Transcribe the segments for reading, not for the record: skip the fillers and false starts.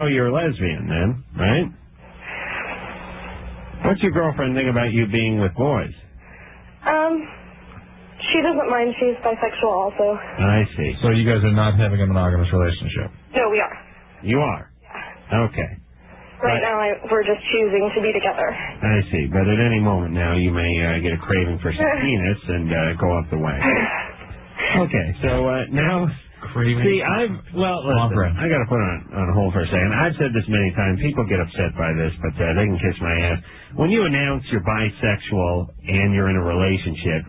you're a lesbian, then, right? What's your girlfriend think about you being with boys? She doesn't mind. She's bisexual also. I see. So you guys are not having a monogamous relationship? No, we are. You are? Yeah. Okay. Right now, we're just choosing to be together. I see. But at any moment now, you may get a craving for some penis and go up the wagon. Okay, so now... Craving. See, listen, I got to put on hold for a second. I've said this many times. People get upset by this, but they can kiss my ass. When you announce you're bisexual and you're in a relationship,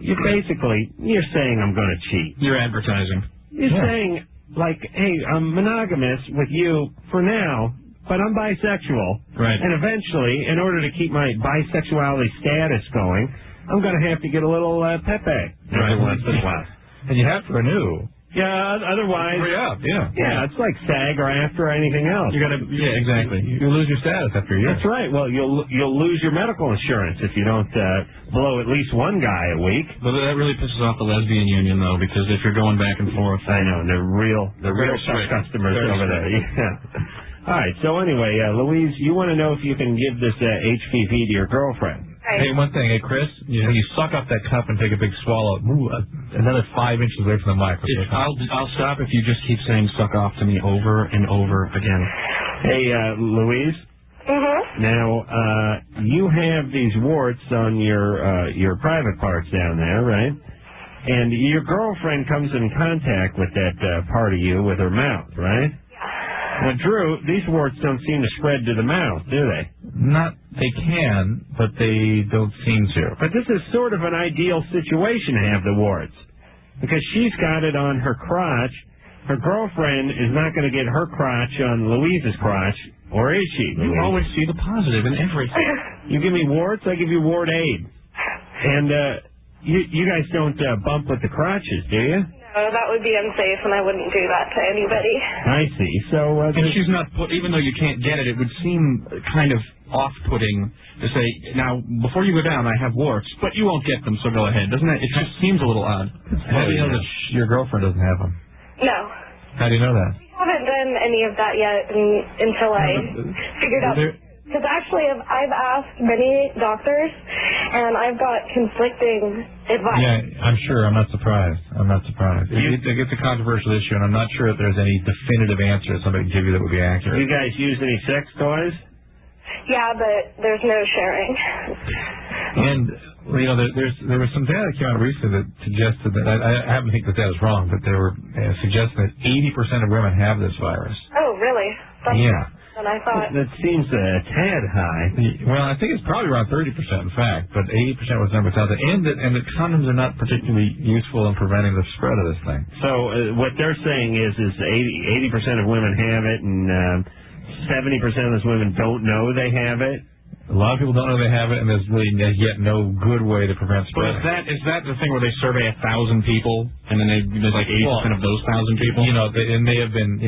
you're saying I'm going to cheat. You're advertising. You're saying, like, hey, I'm monogamous with you for now, but I'm bisexual. Right. And eventually, in order to keep my bisexuality status going, I'm going to have to get a little pepe every once in a while. And you have to renew. Yeah, otherwise... Yeah, it's like SAG or AFTRA or anything else. Exactly. You lose your status after a year. That's right. Well, you'll lose your medical insurance if you don't blow at least one guy a week. But that really pisses off the lesbian union, though, because if you're going back and forth... I know, and they're real tough customers over there. Yeah. All right, so anyway, Louise, you want to know if you can give this HPV to your girlfriend. Right. Hey, one thing. Hey, Chris, you suck up that cup and take a big swallow. Another 5 inches away from the mic. I'll stop if you just keep saying suck off to me over and over again. Hey, Louise? Mm-hmm. Now, you have these warts on your private parts down there, right? And your girlfriend comes in contact with that part of you with her mouth, right? Now, Drew, these warts don't seem to spread to the mouth, do they? They can, but they don't seem to. But this is sort of an ideal situation to have the warts. Because she's got it on her crotch. Her girlfriend is not going to get her crotch on Louise's crotch, or is she, Louise? You always see the positive in everything. You give me warts, I give you wart aid. And you guys don't bump with the crotches, do you? No, that would be unsafe, and I wouldn't do that to anybody. I see. So, and she's not even though you can't get it, it would seem kind of off-putting to say, now, before you go down, I have warts, but you won't get them, so go ahead. Doesn't it? It just seems a little odd. How do you know that your girlfriend doesn't have them? No. How do you know that? I haven't done any of that yet until I figured out... Because actually, I've asked many doctors, and I've got conflicting advice. Yeah, I'm sure. I'm not surprised. It's a controversial issue, and I'm not sure if there's any definitive answer that somebody can give you that would be accurate. You guys use any sex toys? Yeah, but there's no sharing. And, there was some data that came out recently that suggested that, I happen to think that is wrong, but they were suggesting that 80% of women have this virus. Oh, really? Yeah. And I thought... That seems a tad high. Well, I think it's probably around 30%, in fact, but 80% was the number out there. And that condoms are not particularly useful in preventing the spread of this thing. So what they're saying is 80% of women have it, and 70% of those women don't know they have it. A lot of people don't know they have it, and there's really yet no good way to prevent spread. But is that the thing where they survey 1,000 people, and then there's like 80% of those 1,000 people? And they have been, 100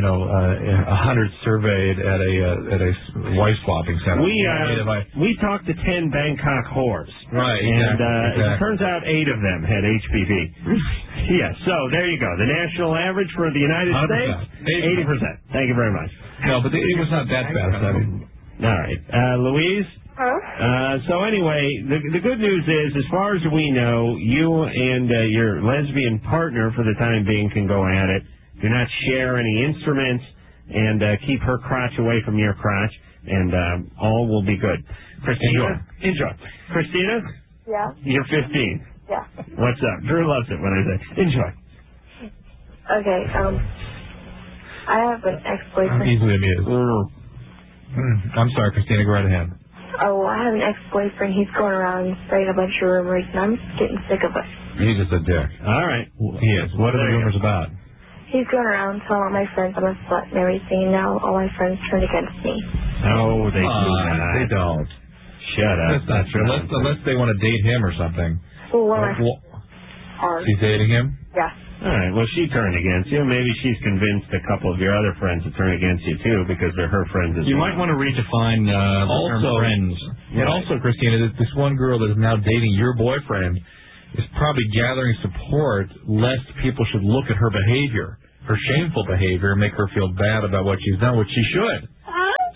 surveyed at a wife swapping center. We talked to 10 Bangkok whores. Right. And exactly. It turns out 8 of them had HPV. Yeah, so there you go. The national average for the United 100%. States, 80%. Thank you very much. No, but it was not that bad. All right. Louise? Huh? So anyway, the good news is, as far as we know, you and your lesbian partner, for the time being, can go at it. Do not share any instruments, and keep her crotch away from your crotch, and all will be good. Christina? Enjoy. Christina? Yeah? You're 15. Yeah. What's up? Drew loves it when I say, enjoy. Okay, I have an ex-boyfriend. I'm easily amused. I'm sorry, Christina, go right ahead. Oh, I have an ex-boyfriend. He's going around spreading a bunch of rumors, and I'm just getting sick of it. He's just a dick. All right. He is. What are the rumors about? He's going around telling all my friends I'm a slut and everything, and now all my friends turn against me. No, they do not. They don't. Shut up. That's not true. Unless they want to date him or something. Well, one of my friends. She's dating him? Yeah. All right, well, she turned against you. Maybe she's convinced a couple of your other friends to turn against you, too, because they're her friends as well. You might want to redefine the term friends. And also, Christina, this one girl that is now dating your boyfriend is probably gathering support lest people should look at her behavior, her shameful behavior, and make her feel bad about what she's done, which she should.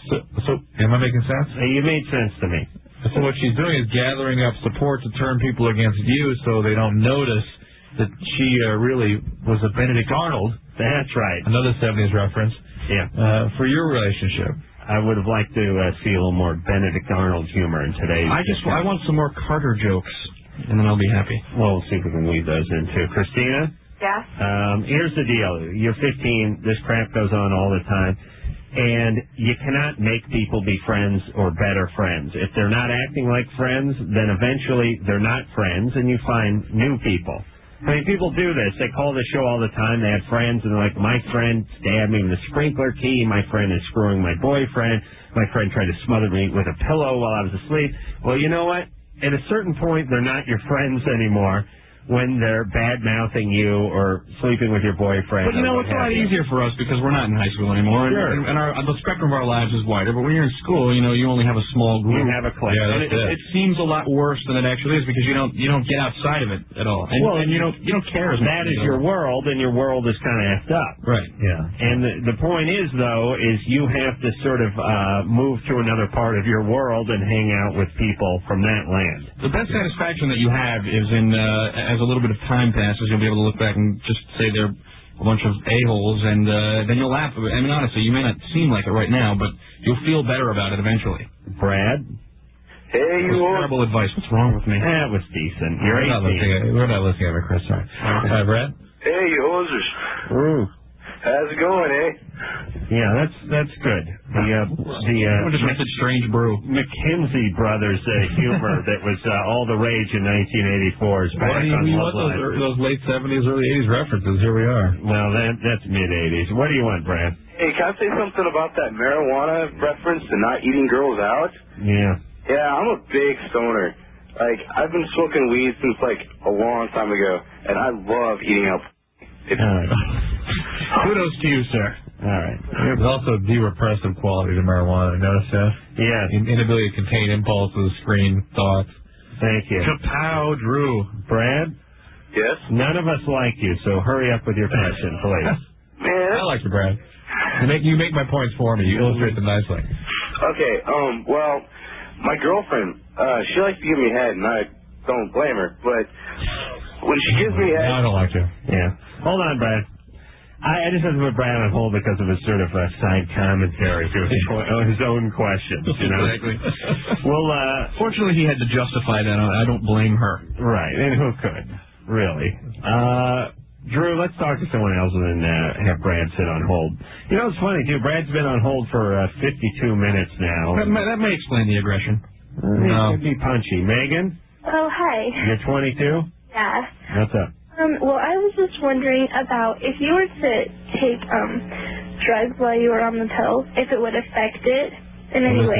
So, am I making sense? You made sense to me. So what she's doing is gathering up support to turn people against you so they don't notice that she really was a Benedict Arnold. That's right. Another 70s reference. Yeah. For your relationship. I would have liked to see a little more Benedict Arnold humor in today's. I want some more Carter jokes, and then I'll be happy. Well, we'll see if we can weave those in too. Christina? Yeah? Here's the deal. You're 15. This crap goes on all the time. And you cannot make people be friends or better friends. If they're not acting like friends, then eventually they're not friends, and you find new people. I mean, people do this. They call the show all the time. They have friends, and they're like, my friend stabbed me with a sprinkler key. My friend is screwing my boyfriend. My friend tried to smother me with a pillow while I was asleep. Well, you know what? At a certain point, they're not your friends anymore when they're bad-mouthing you or sleeping with your boyfriend. But, it's a lot easier for us because we're not in high school anymore. Sure. And the spectrum of our lives is wider. But when you're in school, you only have a small group. You have a clique. Yeah, and it seems a lot worse than it actually is because you don't get outside of it at all. And you don't care as much. That is your world, and your world is kind of effed up. Right. Yeah. And the point is, though, is you have to sort of move to another part of your world and hang out with people from that land. The best satisfaction that you have is in as a little bit of time passes, you'll be able to look back and just say they're a bunch of a-holes, and then you'll laugh. I mean, honestly, you may not seem like it right now, but you'll feel better about it eventually. Brad? Hey, you terrible advice. What's wrong with me? That was decent. You're 18. We're not listening to Chris. Sorry. Hi, Brad? Hey, you hosers. Ooh. How's it going, eh? Yeah, that's good. What just makes it strange brew? McKinsey Brothers humor that was all the rage in 1984 is back on Love Live. Those late 70s, early 80s references. Here we are. Well, that's mid-80s. What do you want, Brad? Hey, can I say something about that marijuana reference to not eating girls out? Yeah. Yeah, I'm a big stoner. Like, I've been smoking weed since, a long time ago, and I love eating out. All right. Kudos to you, sir. All right. There's also de-repressive quality to marijuana. Notice that? Yeah. Inability to contain impulses, screen thoughts. Thank you. Kapow, Drew. Brad? Yes? None of us like you, so hurry up with your question, please. Man. I like you, Brad. You make my points for me. You illustrate them nicely. Okay, well, my girlfriend, she likes to give me head, and I don't blame her, but when she gives me head... No, I don't like you. Yeah. Hold on, Brad. I just have to put Brad on hold because of his sort of side commentary to his own questions, Exactly. Well, fortunately, he had to justify that. I don't blame her. Right, and who could, really? Drew, let's talk to someone else and then have Brad sit on hold. It's funny, too. Brad's been on hold for 52 minutes now. That may explain the aggression. No. It could be punchy. Megan? Oh, hi. You're 22? Yeah. What's up? Well, I was just wondering about if you were to take drugs while you were on the pill, if it would affect it in any way.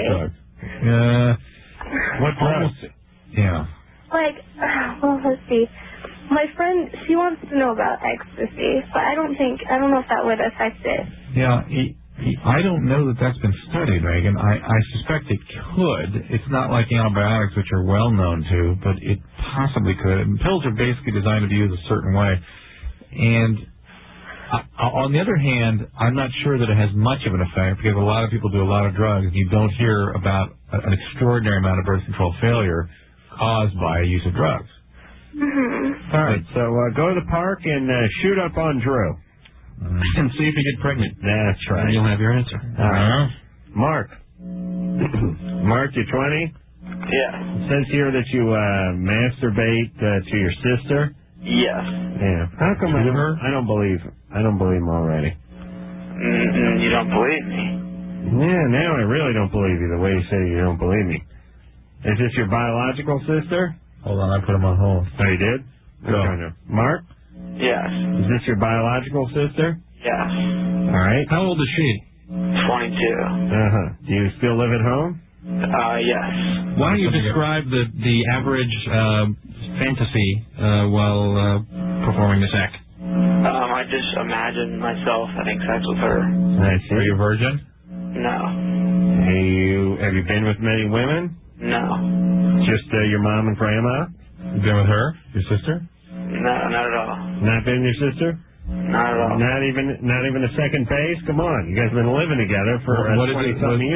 What drugs? Yeah. Let's see. My friend, she wants to know about ecstasy, but I don't know if that would affect it. Yeah, I don't know that that's been studied, Megan. I suspect it could. It's not like antibiotics, which are well known to, but it possibly could. And pills are basically designed to be used a certain way. And on the other hand, I'm not sure that it has much of an effect because a lot of people do a lot of drugs. You don't hear about an extraordinary amount of birth control failure caused by use of drugs. Mm-hmm. All right, so go to the park and shoot up on Drew. And see if you get pregnant. That's right. And you'll have your answer. All right. Mark. Mark, you're 20? Yeah. It says here that you masturbate to your sister. Yes. Yeah. How come I don't believe him already? You don't believe me? Yeah, now I really don't believe you the way you say you don't believe me. Is this your biological sister? Hold on, I put him on hold. Oh, you did? Go. Mark? Yes. Is this your biological sister? Yes. All right. How old is she? 22. Uh-huh. Do you still live at home? Yes. Why don't you describe the average fantasy while performing this act? I just imagine myself having sex with her. I see. Are you a virgin? No. Have you been with many women? No. Just your mom and grandma? You been with her? Your sister? No, not at all. Not been your sister? Not at all. Not even a second base? Come on. You guys have been living together for 20-something years.